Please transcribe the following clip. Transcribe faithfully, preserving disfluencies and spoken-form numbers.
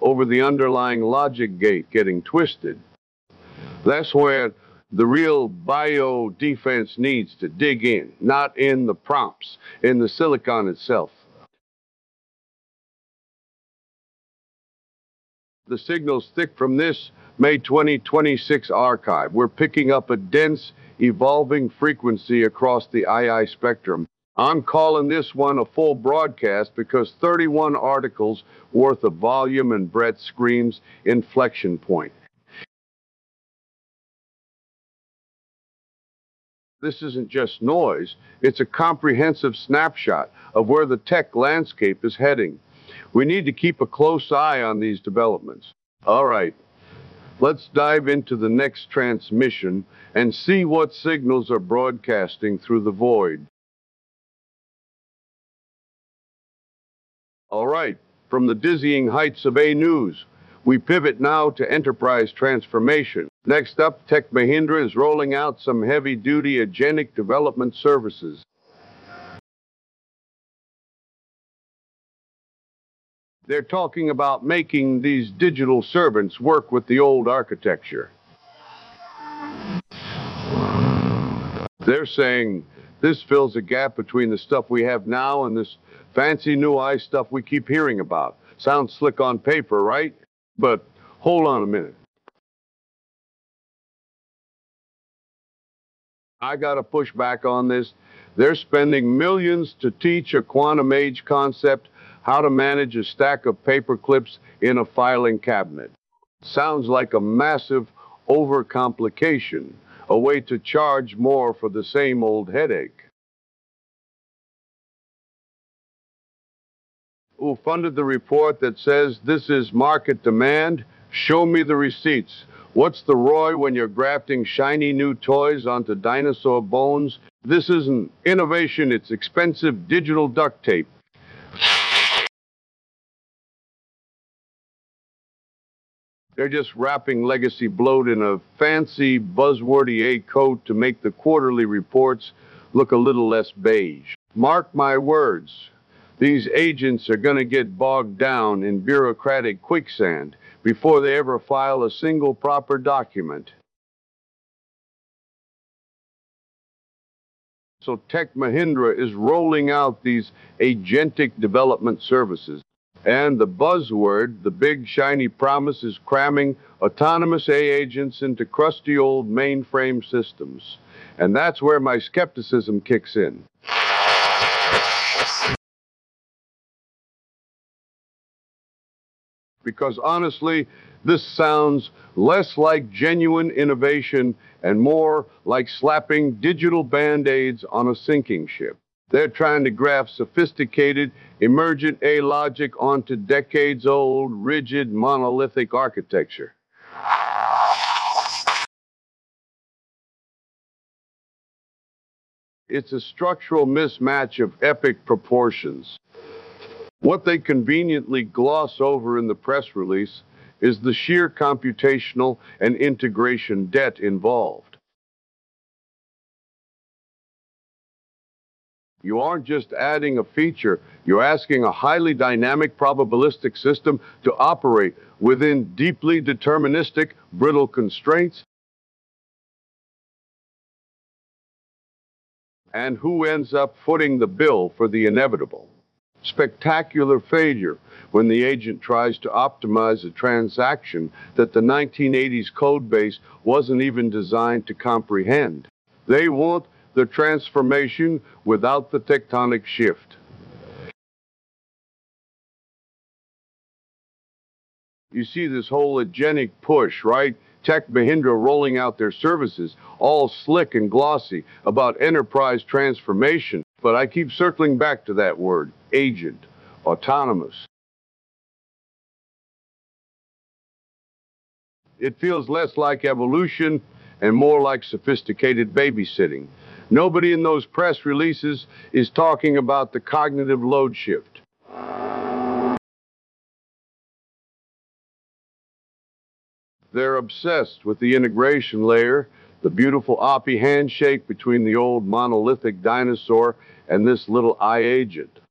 over the underlying logic gate getting twisted. That's where the real bio defense needs to dig in, not in the prompts, in the silicon itself. The signal's thick from this May twenty twenty-six archive. We're picking up a dense, evolving frequency across the two I spectrum. I'm calling this one a full broadcast because thirty-one articles worth of volume and breadth screams inflection point. This isn't just noise, it's a comprehensive snapshot of where the tech landscape is heading. We need to keep a close eye on these developments. All right, let's dive into the next transmission and see what signals are broadcasting through the void. All right, from the dizzying heights of A News, we pivot now to enterprise transformation. Next up, Tech Mahindra is rolling out some heavy-duty agentic development services. They're talking about making these digital servants work with the old architecture. They're saying this fills a gap between the stuff we have now and this fancy new eye stuff we keep hearing about. Sounds slick on paper, right? But hold on a minute. I gotta push back on this. They're spending millions to teach a quantum age concept how to manage a stack of paper clips in a filing cabinet. Sounds like a massive overcomplication, a way to charge more for the same old headache. Who funded the report that says this is market demand? Show me the receipts. What's the R O I when you're grafting shiny new toys onto dinosaur bones? This isn't innovation, it's expensive digital duct tape. They're just wrapping legacy bloat in a fancy, buzzwordy A coat to make the quarterly reports look a little less beige. Mark my words, these agents are going to get bogged down in bureaucratic quicksand before they ever file a single proper document. So Tech Mahindra is rolling out these agentic development services. And the buzzword, the big shiny promise, is cramming autonomous A agents into crusty old mainframe systems. And that's where my skepticism kicks in. Because honestly, this sounds less like genuine innovation and more like slapping digital band-aids on a sinking ship. They're trying to graft sophisticated, emergent A logic onto decades-old, rigid, monolithic architecture. It's a structural mismatch of epic proportions. What they conveniently gloss over in the press release is the sheer computational and integration debt involved. You aren't just adding a feature, you're asking a highly dynamic probabilistic system to operate within deeply deterministic, brittle constraints. And who ends up footing the bill for the inevitable? Spectacular failure when the agent tries to optimize a transaction that the nineteen eighties code base wasn't even designed to comprehend. They want the transformation without the tectonic shift. You see this whole agentic push, right? Tech Mahindra rolling out their services, all slick and glossy about enterprise transformation. But I keep circling back to that word, agent, autonomous. It feels less like evolution and more like sophisticated babysitting. Nobody in those press releases is talking about the cognitive load shift. They're obsessed with the integration layer, the beautiful O P I handshake between the old monolithic dinosaur and this little I agent.